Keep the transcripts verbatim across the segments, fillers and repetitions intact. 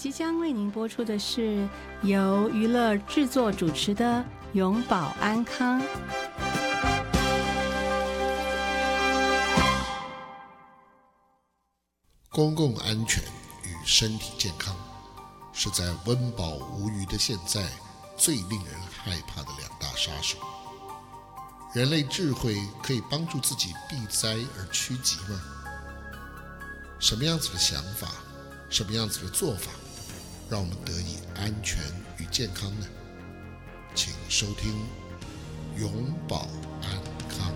即将为您播出的是由娱乐制作主持的《永保安康》。 公共安全与身体健康，是在温饱无余的现在最令人害怕的两大杀手。人类智慧可以帮助自己避灾而趋吉吗？什么样子的想法，什么样子的做法，让我们得以安全与健康呢？请收听永保安康。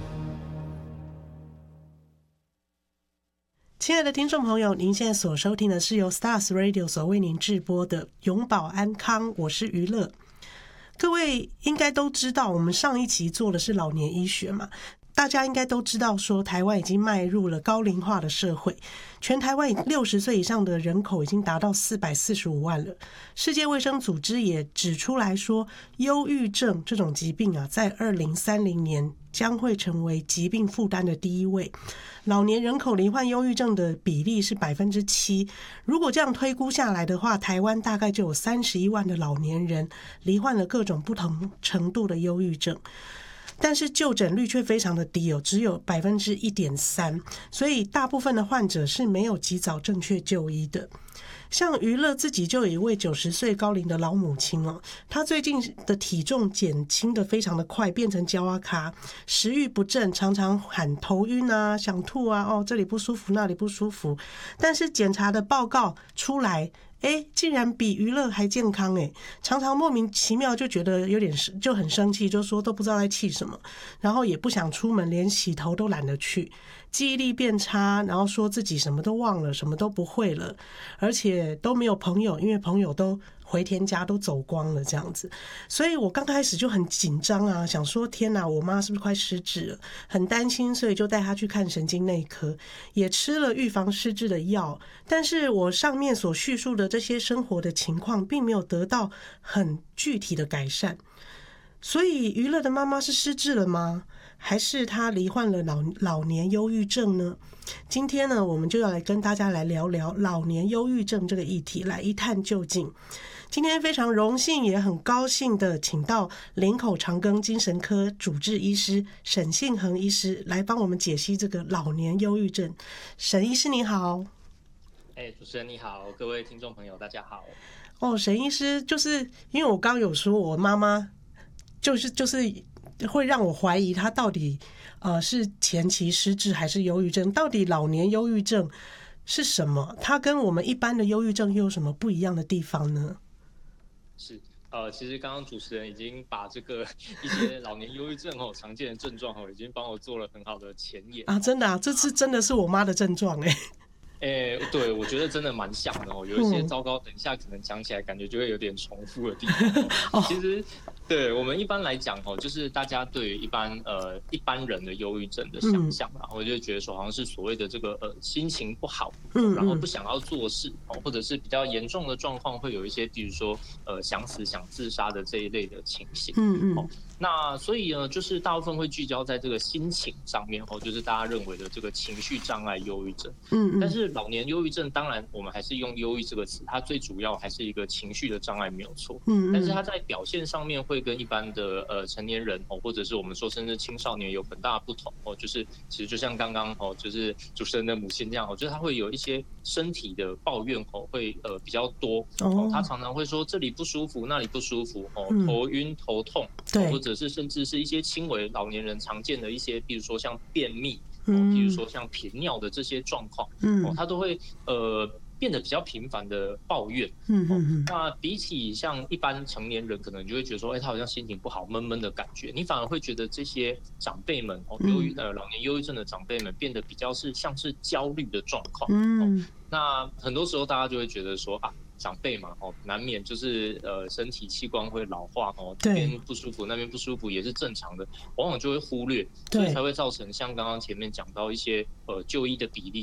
亲爱的听众朋友，您现在所收听的是由 Stars Radio 所为您制播的永保安康，我是娱乐。各位应该都知道，我们上一期做的是老年医学嘛，大家应该都知道说台湾已经迈入了高龄化的社会，全台湾六十岁以上的人口已经达到四百四十五万了。世界卫生组织也指出来说，忧郁症这种疾病啊，在二零三零年将会成为疾病负担的第一位。老年人口罹患忧郁症的比例是百分之七，如果这样推估下来的话，台湾大概就有三十一万的老年人罹患了各种不同程度的忧郁症。但是就诊率却非常的低哦，只有百分之一点三，所以大部分的患者是没有及早正确就医的。像娱乐自己就有一位九十岁高龄的老母亲哦，她最近的体重减轻的非常的快，变成焦阿卡，食欲不振，常常喊头晕啊、想吐啊，哦这里不舒服那里不舒服，但是检查的报告出来，哎，竟然比娱乐还健康哎！常常莫名其妙就觉得有点就很生气，就说都不知道在气什么，然后也不想出门，连洗头都懒得去，记忆力变差，然后说自己什么都忘了，什么都不会了，而且都没有朋友，因为朋友都回天家都走光了这样子。所以我刚开始就很紧张啊，想说天哪，我妈是不是快失智了？很担心，所以就带她去看神经内科，也吃了预防失智的药。但是我上面所叙述的这些生活的情况，并没有得到很具体的改善。所以娱乐的妈妈是失智了吗？还是她罹患了老老年忧郁症呢？今天呢，我们就要来跟大家来聊聊老年忧郁症这个议题，来一探究竟。今天非常荣幸也很高兴的请到林口长庚精神科主治医师沈信恒医师来帮我们解析这个老年忧郁症。沈医师你好。 哎，主持人你好，各位听众朋友大家好。 哦，沈医师，就是因为我刚有说我妈妈就是就是会让我怀疑她到底呃是前期失智还是忧郁症，到底老年忧郁症是什么？它跟我们一般的忧郁症又有什么不一样的地方呢？ 是，呃，其实刚刚主持人已经把这个一些老年忧郁症哦常见的症状哦，已经帮我做了很好的前言啊， 真的啊，这次真的是我妈的症状哎、欸。 哎、欸，对，我觉得真的蛮像的哦。有一些糟糕，等一下可能讲起来感觉就会有点重复的地方。哦、其实，对我们一般来讲哦，就是大家对于一般呃一般人的忧郁症的想象，然后就觉得说好像是所谓的这个呃心情不好，嗯，然后不想要做事哦，或者是比较严重的状况，会有一些比如说呃想死想自杀的这一类的情形，嗯嗯。哦那所以呢，就是大部分会聚焦在这个心情上面哦，就是大家认为的这个情绪障碍忧郁症。嗯，但是老年忧郁症，当然我们还是用忧郁这个词，它最主要还是一个情绪的障碍，没有错。嗯，但是它在表现上面会跟一般的呃成年人哦，或者是我们说甚至青少年有很大的不同哦，就是其实就像刚刚哦，就是主持人的母亲这样哦，就是他会有一些身体的抱怨哦，会呃比较多哦，他常常会说这里不舒服，那里不舒服哦，头晕头痛，对。或者是甚至是一些轻微老年人常见的一些，比如说像便秘，嗯，比如说像频尿的这些状况，嗯，他都会呃变得比较频繁的抱怨，嗯嗯，那比起像一般成年人，可能就会觉得说，哎，他好像心情不好，闷闷的感觉，你反而会觉得这些长辈们哦，忧郁呃老年忧郁症的长辈们变得比较是像是焦虑的状况，嗯，那很多时候大家就会觉得说啊。长辈嘛，哦，难免就是呃身体器官会老化哦，这边不舒服，那边不舒服也是正常的，往往就会忽略，所以才会造成像刚刚前面讲到一些呃就医的比例